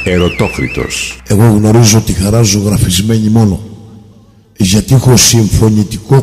Ερωτόκριτος. Εγώ γνωρίζω τη χαρά ζωγραφισμένη μόνο, γιατί έχω συμφωνητικό